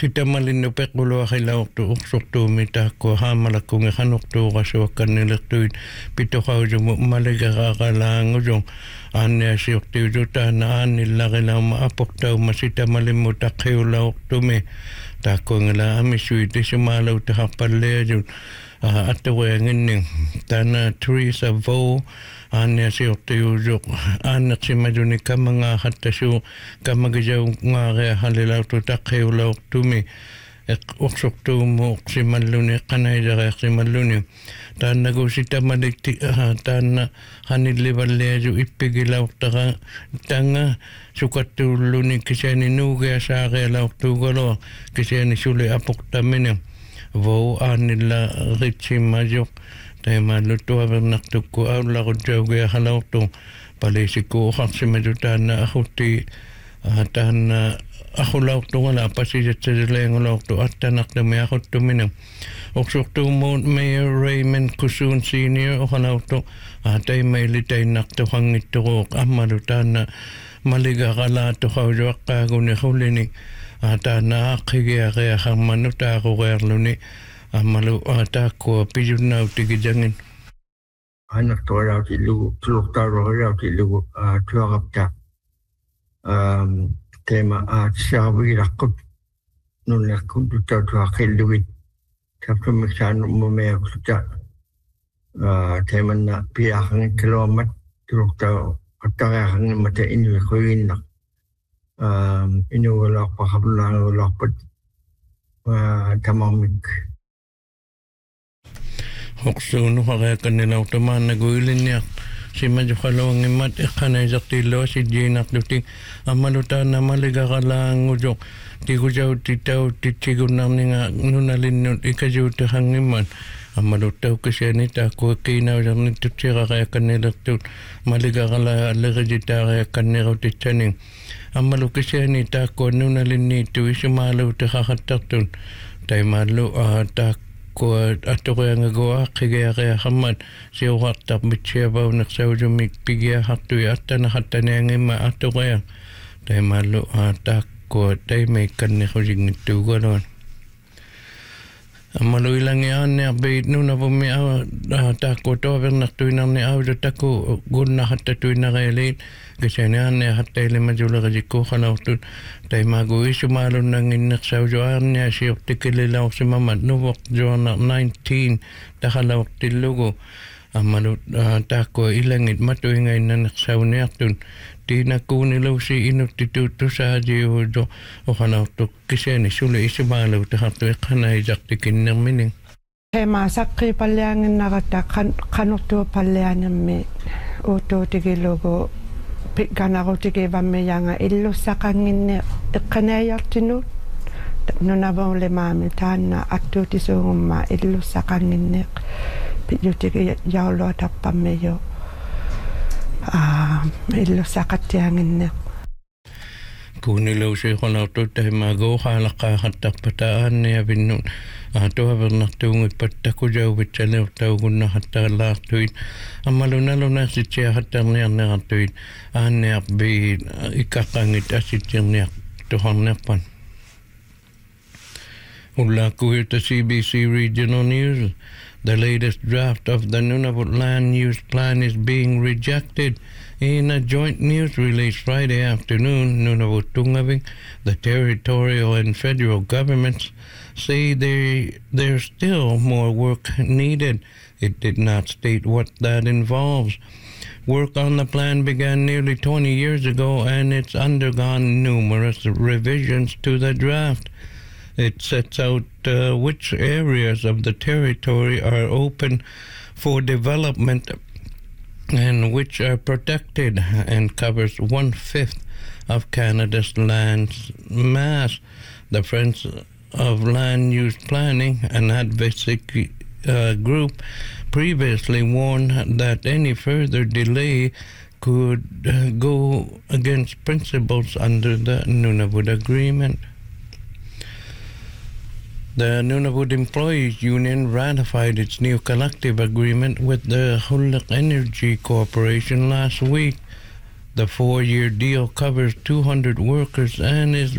Sitä malin pekulua hilauktu uksuktu mitä ko haamala kun hanuktu kasuakkanille tuin pitohauju maligakakalaangujong anne siuktiudutaan annilla kilauma apoktauma sitä malin muuta kiulauktume taakkoingilla amisuiti sumalauta happaleejun attuweengin tänä Teresa Vo anne siuktiudu annaksimaduni kamanga hattasu kamagajau ngare halilautu takiulauktume uksuktuumu uksimalluni qanaidaqeqsimalluni taannagu sitamalikti taanna hanillivalleaju ippigilauqtaqa tanga sukattuulluni kisani nuugea saaqialauqtuugalo kisani suli apuqtamini vou aanilla ritsimmajuq taimallu tuavernartukku aulaqutjaugia halauqtu palisikku uqarsimaju taanna ahutti taanna ahulauqtungala pasisatsalengulauqtu attanaqtami ahuttumina uqsuqtuumuun Mayor Raymond Kusun Senior uqalauqtu taimaili tainnaqtu hangittuquuq ammalu taanna maligaqalaatuqaujuaqqaaguni hullini taanna aqqigiaqiaqarmanu taaquqeerluni ammalu taakkua pijunnautigiangin annaqtuqalautillugu tuluqtaaruqalautillugu tuaqapta tema siawiiraqqut nunnerkun tutautuaqilluit taptumiksaan mumeaqsuta temanna piaqangit kilomat tuluqtau attariaqangimmata inuiquiginnaq inuulaaqpaqapulaanguulaarpat tamarmik hoqsuunuqareaqannilautumaannaguilinniaq simajukhaluangimmat iqqanaisartilluwa sijiinarlutik ammalutaana maligaqalaangujoq tigujautitau titsigunarninga nunalinnut ikajuutahangimmat ammaluttau kisiani taakku kiinaujarnittutsiqaqayakannilertut maligaqala allegijitaaqayakannirutit ammalu kisiani taakku nunalinniittu isumaaluutaqaqattartun taimaallu taakku attuqiangagua qigiaqiaqammat siuqartar mitsiavauneqsaujumik pigiahartui attanaqattaniangimma attuqia taimaallu taakku taimeikkanniqusignittuugaluan ammalu ilangiaanniarpiit nunavummi taakku toavernartuinarni auja taku gunnaqattatuinarialiit kisaniaanniaqattailimajulerisikkuuqalaurtut taimaagu isumaalunnanginneqsaujuaarnia siortikililauqsimamat nuvoq joornar 19 taqalaurtillugu ammalu taakku ilangit matuingainnanneqsauniartun tiinakuuniluusi inuttituuttusaajiuujo uqalaurtuk kisani suli isumaaluutahartu iqqanaisartikinnermini Hema sakki pallianginnaqatta qanortua pallianermi uuttuutigilugu pikkanarutigivammiyanga illussaqanginni iqqanaayartinut nunavole maami taanna attuutisuungumma illussaqanginneq pijutigi jauluatappammiyo illussaqattianginneq kuuniluusi qolaurtu taimaagu qaalaqqaaqattarpataaanniavinnut tuavernartuungippat takujauvitsaneurtaugunnaqattaalaartuit ammalunalunaassitsiaqattarniarnerartuit aanniarbi ikaqqangit assittirniartuharnerpan ullaakkuhiuta CBC Regional News. The latest draft of the Nunavut Land Use Plan is being rejected. In a joint news release Friday afternoon, Nunavut Tungavik, the territorial and federal governments say there's still more work needed. It did not state what that involves. Work on the plan began nearly 20 years ago, and it's undergone numerous revisions to the draft. It sets out which areas of the territory are open for development and which are protected, and covers 1/5 of Canada's land mass. The Friends of Land Use Planning, an advocacy group, previously warned that any further delay could go against principles under the Nunavut Agreement. The Nunavut Employees Union ratified its new collective agreement with the Huluk Energy Corporation last week. The 4-year deal covers 200 workers and is